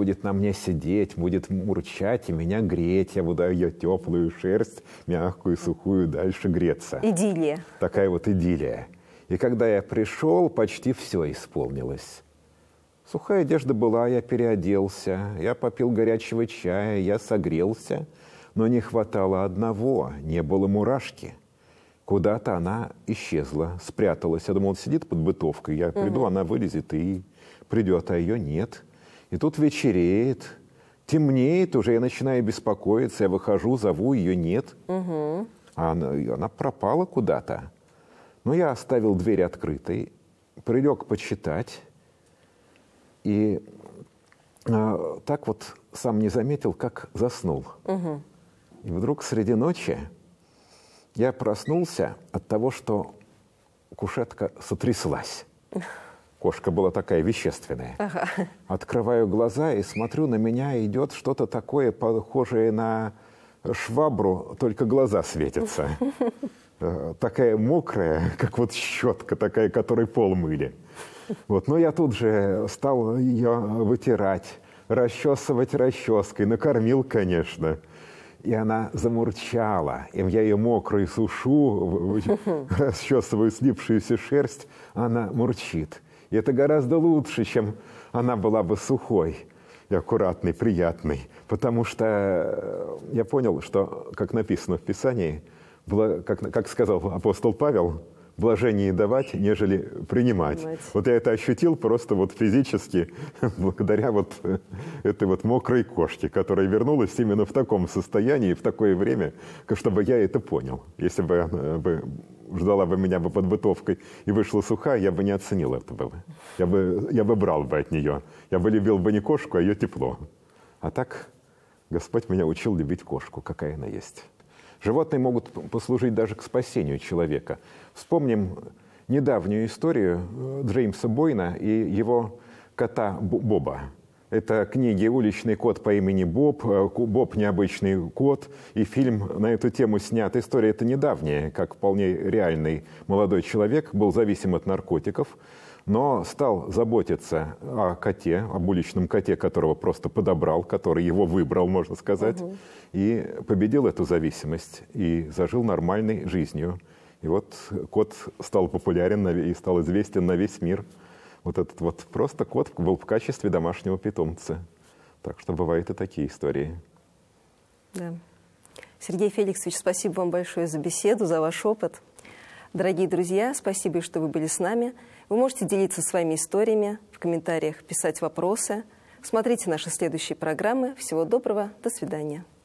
будет на мне сидеть, будет мурчать и меня греть. Я буду ее теплую шерсть, мягкую, сухую, дальше греться. Идиллия. Такая вот идиллия. И когда я пришел, почти все исполнилось. Сухая одежда была, я переоделся, я попил горячего чая, я согрелся, но не хватало одного, не было мурашки. Куда-то она исчезла, спряталась. Я думал, сидит под бытовкой, я приду, она вылезет и придет, а ее нет. И тут вечереет, темнеет уже, я начинаю беспокоиться, я выхожу, зову, ее нет. А она пропала куда-то. Но я оставил дверь открытой, прилег почитать. И так вот сам не заметил, как заснул. И вдруг среди ночи я проснулся от того, что кушетка сотряслась. Кошка была такая вещественная. Открываю глаза и смотрю, на меня идет что-то такое, похожее на швабру, только глаза светятся. Такая мокрая, как вот щетка такая, которой пол мыли. Вот. Но я тут же стал ее вытирать, расчесывать расческой, накормил, конечно. И она замурчала. И я ее мокрую сушу, расчесываю слипшуюся шерсть, она мурчит. И это гораздо лучше, чем она была бы сухой и аккуратной, приятной. Потому что я понял, что, как написано в Писании, как сказал апостол Павел, блажение давать, нежели принимать. Вот я это ощутил просто вот физически благодаря вот этой вот мокрой кошке, которая вернулась именно в таком состоянии, в такое время, чтобы я это понял. Если бы она ждала бы меня под бытовкой и вышла сухая, я бы не оценил этого. Я бы брал бы от нее. Я бы любил бы не кошку, а ее тепло. А так Господь меня учил любить кошку, какая она есть. Животные могут послужить даже к спасению человека. Вспомним недавнюю историю Джеймса Бойна и его кота Боба. Это книги «Уличный кот по имени Боб», «Боб – необычный кот», и фильм на эту тему снят. История эта недавняя, как вполне реальный молодой человек был зависим от наркотиков, но стал заботиться о коте, об уличном коте, которого просто подобрал, который его выбрал, можно сказать, и победил эту зависимость, и зажил нормальной жизнью. И вот кот стал популярен и стал известен на весь мир. Вот этот вот просто кот был в качестве домашнего питомца. Так что бывают и такие истории. Да. Сергей Феликсович, спасибо вам большое за беседу, за ваш опыт. Дорогие друзья, спасибо, что вы были с нами. Вы можете делиться своими историями, в комментариях писать вопросы. Смотрите наши следующие программы. Всего доброго, до свидания.